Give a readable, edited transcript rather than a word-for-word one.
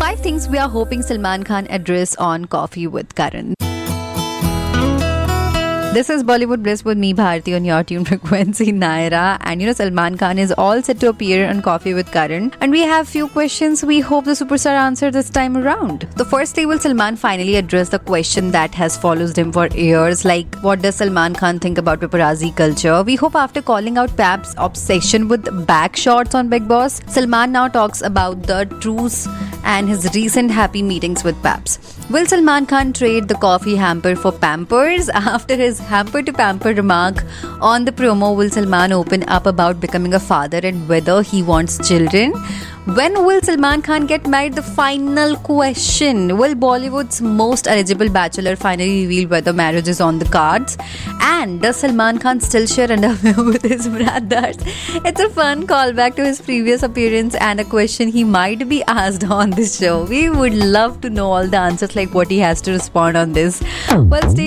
5 things we are hoping Salman Khan address on Coffee with Karan. This is Bollywood Bliss with me, Bharti, on your tune frequency, Naira. And Salman Khan is all set to appear on Coffee with Karan. And we have few questions we hope the superstar answer this time around. So firstly, will Salman finally address the question that has followed him for years? Like, what does Salman Khan think about paparazzi culture? We hope after calling out Pap's obsession with back shots on Bigg Boss, Salman now talks about the truce and his recent happy meetings with Paps. Will Salman Khan trade the coffee hamper for Pampers? After his hamper to pamper remark on the promo, will Salman open up about becoming a father and whether he wants children? When will Salman Khan get married? The final question. Will Bollywood's most eligible bachelor finally reveal whether marriage is on the cards? And does Salman Khan still share underwear with his brothers? It's a fun callback to his previous appearance and a question he might be asked on this show. We would love to know all the answers, like what he has to respond on this. Well, stay